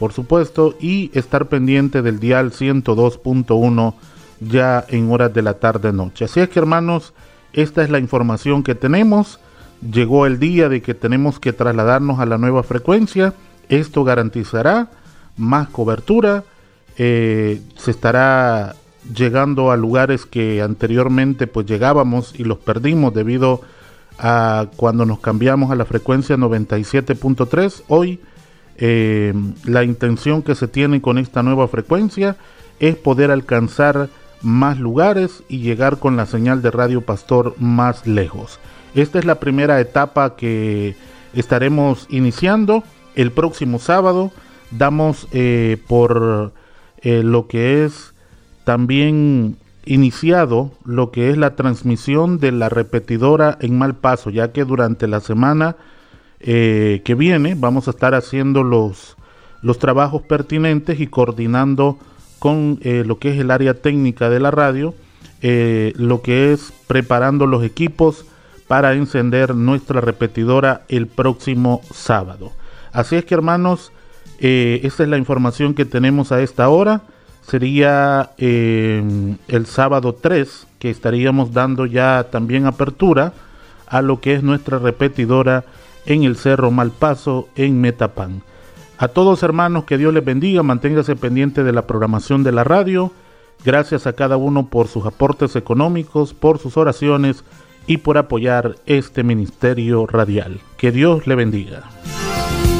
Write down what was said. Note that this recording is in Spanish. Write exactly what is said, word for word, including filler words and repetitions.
por supuesto, y estar pendiente del dial ciento dos punto uno ya en horas de la tarde-noche. Así es que, hermanos, esta es la información que tenemos. Llegó el día de que tenemos que trasladarnos a la nueva frecuencia. Esto garantizará más cobertura. Eh, se estará llegando a lugares que anteriormente pues llegábamos y los perdimos debido a cuando nos cambiamos a la frecuencia noventa y siete punto tres. Hoy eh, la intención que se tiene con esta nueva frecuencia es poder alcanzar más lugares y llegar con la señal de Radio Pastor más lejos. Esta es la primera etapa que estaremos iniciando el próximo sábado. Damos eh, por eh, lo que es también iniciado lo que es la transmisión de la repetidora en Malpaso, ya que durante la semana eh, que viene vamos a estar haciendo los, los trabajos pertinentes y coordinando con eh, lo que es el área técnica de la radio, eh, lo que es preparando los equipos para encender nuestra repetidora el próximo sábado. Así es que, hermanos, eh, esta es la información que tenemos a esta hora. Sería eh, el sábado tres que estaríamos dando ya también apertura a lo que es nuestra repetidora en el Cerro Malpaso en Metapán. A todos, hermanos, que Dios les bendiga, manténgase pendiente de la programación de la radio. Gracias a cada uno por sus aportes económicos, por sus oraciones y por apoyar este ministerio radial. Que Dios le bendiga.